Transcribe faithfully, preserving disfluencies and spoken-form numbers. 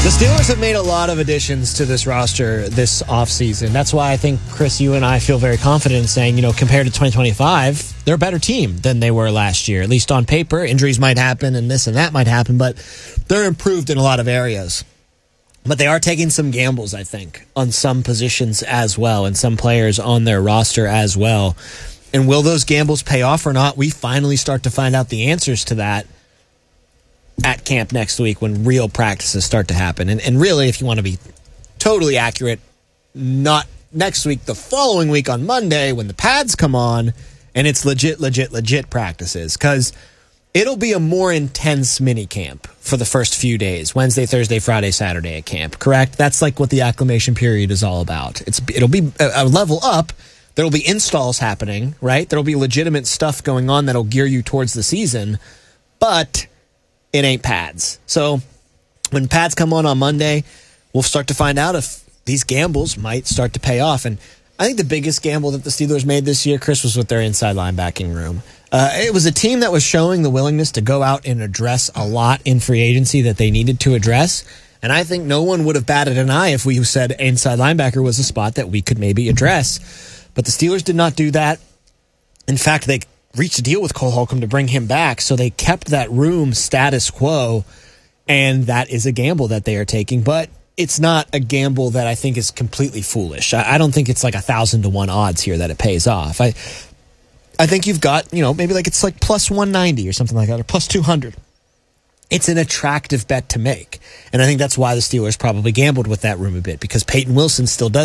The Steelers have made a lot of additions to this roster this offseason. That's why I think, Chris, you and I feel very confident in saying, you know, compared to twenty twenty-five, they're a better team than they were last year. At least on paper. Injuries might happen and this and that might happen, but they're improved in a lot of areas. But they are taking some gambles, I think, on some positions as well and some players on their roster as well. And will those gambles pay off or not? We finally start to find out the answers to that at camp next week when real practices start to happen. And, and really, if you want to be totally accurate, not next week, the following week on Monday when the pads come on and it's legit, legit, legit practices. Because it'll be a more intense mini camp for the first few days, Wednesday, Thursday, Friday, Saturday at camp, correct? That's like what the acclimation period is all about. It's It'll be a, a level up. There'll be installs happening, right? There'll be legitimate stuff going on that'll gear you towards the season, but it ain't pads. So when pads come on on Monday, we'll start to find out if these gambles might start to pay off. And I think the biggest gamble that the Steelers made this year, Chris, was with their inside linebacking room. Uh, it was a team that was showing the willingness to go out and address a lot in free agency that they needed to address. And I think no one would have batted an eye if we said inside linebacker was a spot that we could maybe address. But the Steelers did not do that. In fact, they reached a deal with Cole Holcomb to bring him back, so they kept that room status quo, and that is a gamble that they are taking. But it's not a gamble that I think is completely foolish. I, I don't think it's like a thousand to one odds here that it pays off. I I think you've got, you know, maybe like it's like plus one ninety or something like that, or plus two hundred. It's an attractive bet to make. And I think that's why the Steelers probably gambled with that room a bit, because Peyton Wilson still does